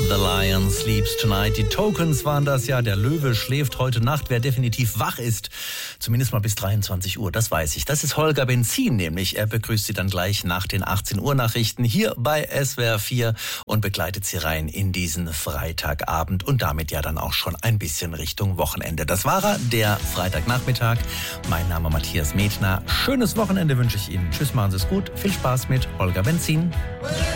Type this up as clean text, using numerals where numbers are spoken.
The Lion Sleeps Tonight. Die Tokens waren das ja. Der Löwe schläft heute Nacht. Wer definitiv wach ist, zumindest mal bis 23 Uhr, das weiß ich. Das ist Holger Benzin nämlich. Er begrüßt Sie dann gleich nach den 18 Uhr Nachrichten hier bei SWR 4 und begleitet Sie rein in diesen Freitagabend und damit ja dann auch schon ein bisschen Richtung Wochenende. Das war er, der Freitagnachmittag. Mein Name Matthias Metner. Schönes Wochenende wünsche ich Ihnen. Tschüss, machen Sie es gut. Viel Spaß mit Holger Benzin.